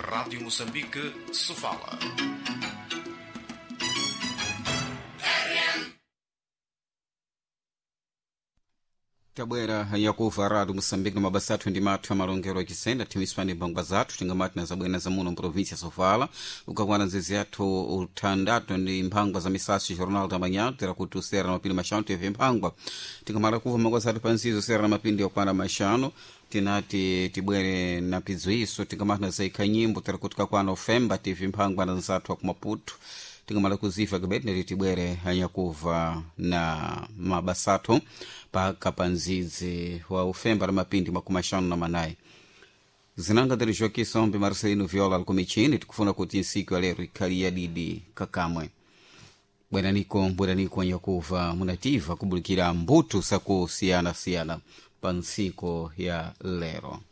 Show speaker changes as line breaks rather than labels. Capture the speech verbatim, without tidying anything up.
Rádio Moçambique, Sofala.
Tabwera yakuva Rádio Moçambique no mabasatu ndi mathu amalongero achisenda timisipani mbangwa zathu tingamati na zabwena za muno província Sofala ukakwana nzizi yathu uthandatu ndi mphangwa za misasi jornal da manhã tera kuti usera na mapindi mashanu teve mphangwa tingamala kuva mbangwa zathu pansizo usera na mapindi yakwana mashanu tinati tibwere na pidzo iso tingamati na zaika nyimbo tera kuti kakwana ofemba teve mphangwa na nzathu akumaputu tingamala kuziva kabeti nati tibwere anyakuva na mabasatu paka panzizi wa ufemba na mapindi makumashanu na manayi zinanga dali Joaquim Sombe Marcelino Viola alikumichini tikufuna kuti nsiku ya lero ikhalia didi kakamwe bwenaniko bwenaniko anyakuva munativa kubulikira mbuto sakusiyana siyana pa nsiku ya lero.